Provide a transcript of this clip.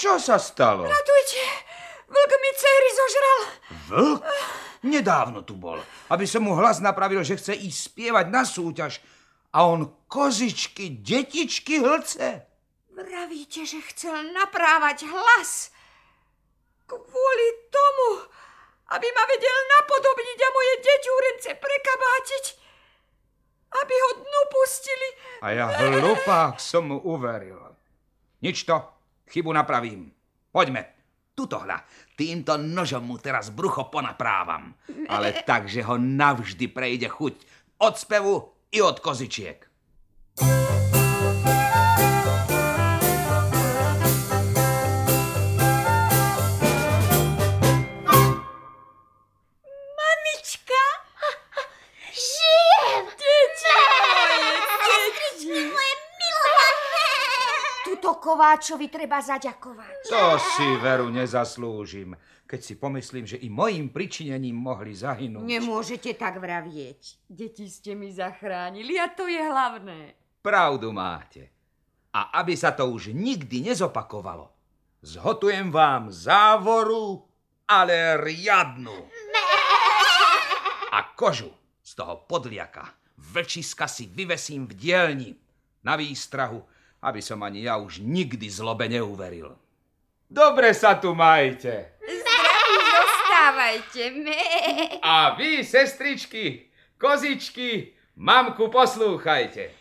Čo sa stalo? Ratujte, vlk mi dcery zožral. Vlk? Nedávno tu bol, aby som mu hlas napravil, že chce ísť spievať na súťaž. A on kozičky, detičky hlce. Vravíte, že chcel naprávať hlas? Kvôli tomu, aby ma vedel napodobniť a moje deťúrence prekabátiť, aby ho dnu pustili. A ja hlupák som mu uveril. Nič to, chybu napravím. Poďme, tuto hľa. Týmto nožom mu teraz brucho ponaprávam. Ale tak, že ho navždy prejde chuť od spevu i od kozičiek. Mamička! Žijem! Deti moje, Sestričky moje milované! Tuto Kováčovi treba zaďakovať. To si veru nezaslúžim, keď si pomyslím, že i mojím pričinením mohli zahynúť. Nemôžete tak vravieť. Deti ste mi zachránili a to je hlavné. Pravdu máte. A aby sa to už nikdy nezopakovalo, zhotujem vám závoru, ale riadnu. A kožu z toho podliaka vlčiska si vyvesím v dielni na výstrahu, aby som ani ja už nikdy zlobe neuveril. Dobre sa tu majte. Zdraví zostávajte. A vy, sestričky, kozičky, mamku poslúchajte.